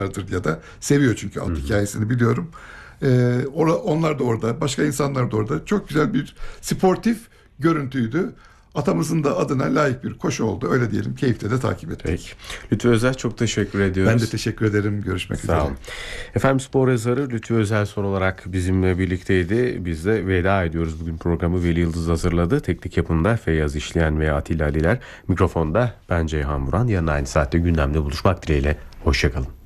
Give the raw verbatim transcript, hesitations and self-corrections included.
ya da seviyor çünkü at Hı-hı. hikayesini biliyorum. Ee, onlar da orada, başka insanlar da orada. Çok güzel bir sportif görüntüydü. Atamızın da adına layık bir koşu oldu. Öyle diyelim. Keyifle de takip ettik. Peki. Lütfü Özel, çok teşekkür ediyoruz. Ben de teşekkür ederim. Görüşmek Sağ üzere. olun. Efendim, spor yazarı Lütfü Özel son olarak bizimle birlikteydi. Biz de veda ediyoruz. Bugün programı Veli Yıldız hazırladı. Teknik yapımda Feyyaz İşleyen ve Atilla Aliler. Mikrofonda ben Ceyhan Vuran. Yarın aynı saatte gündemde buluşmak dileğiyle. Hoşçakalın.